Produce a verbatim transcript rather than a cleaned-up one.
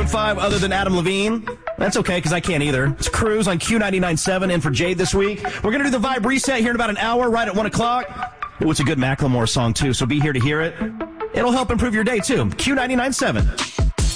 Maroon five other than Adam Levine? That's okay, because I can't either. It's Cruz on Q ninety-nine point seven in for Jade this week. We're going to do the Vibe Reset here in about an hour, right at one o'clock. Ooh, it's a good Macklemore song, too, so be here to hear it. It'll help improve your day, too. Q ninety-nine point seven.